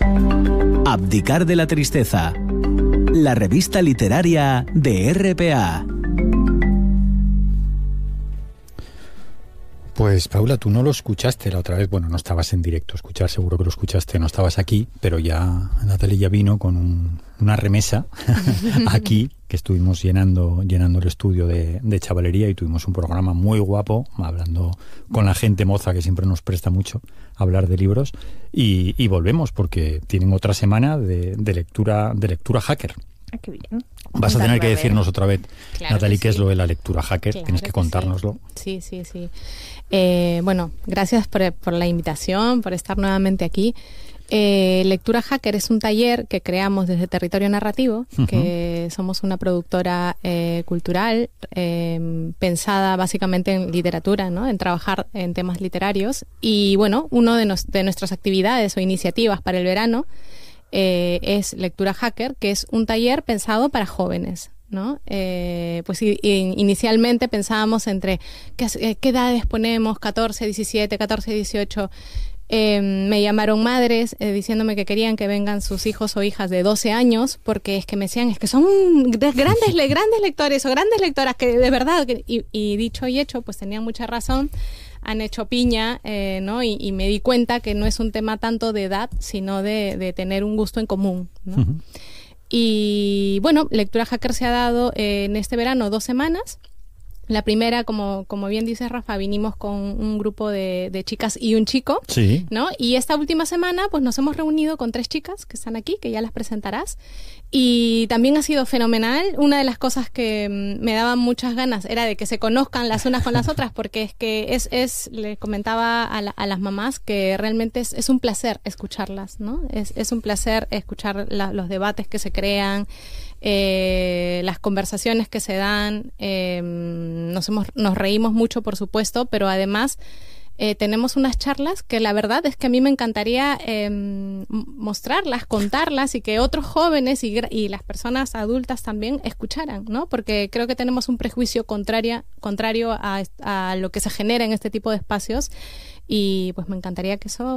Abdicar de la tristeza. La revista literaria de RPA. Pues Paula, tú no lo escuchaste la otra vez, bueno, no estabas en directo, escuchar seguro que lo escuchaste, no estabas aquí, pero ya Natalia ya vino con una remesa aquí, que estuvimos llenando el estudio de chavalería y tuvimos un programa muy guapo, hablando con la gente moza que siempre nos presta mucho a hablar de libros, y volvemos porque tienen otra semana de lectura hacker. Ah, qué bien. Vas a tener que decirnos otra vez, claro, Natalie, que qué es sí. lo de la lectura hacker. Claro, Tienes que contárnoslo. Sí. Bueno, gracias por la invitación, por estar nuevamente aquí. Lectura Hacker es un taller que creamos desde Territorio Narrativo, que somos una productora cultural pensada básicamente en literatura, ¿no? En trabajar en temas literarios. Y bueno, uno de nuestras actividades o iniciativas para el verano es Lectura Hacker, que es un taller pensado para jóvenes, ¿no? Inicialmente pensábamos entre ¿qué edades ponemos? 14, 17, 14, 18. Me llamaron madres diciéndome que querían que vengan sus hijos o hijas de 12 años, porque es que me decían, es que son grandes lectores o grandes lectoras, que de verdad, y dicho y hecho, pues tenían mucha razón. Han hecho piña, ¿no? Y me di cuenta que no es un tema tanto de edad, sino de tener un gusto en común, ¿no? Y bueno, Lectura Hacker se ha dado en este verano 2 semanas. La primera, como bien dice Rafa, vinimos con un grupo de chicas y un chico, Sí. ¿no? Y esta última semana pues nos hemos reunido con 3 chicas que están aquí, que ya las presentarás. Y también ha sido fenomenal. Una de las cosas que me daban muchas ganas era de que se conozcan las unas con las otras, porque es que le comentaba a las mamás que realmente es un placer escucharlas, ¿no? Es un placer escuchar los debates que se crean, las conversaciones que se dan. Nos reímos mucho, por supuesto, pero además tenemos unas charlas que la verdad es que a mí me encantaría mostrarlas, contarlas, y que otros jóvenes y las personas adultas también escucharan, ¿no? Porque creo que tenemos un prejuicio contrario a lo que se genera en este tipo de espacios, y pues me encantaría que eso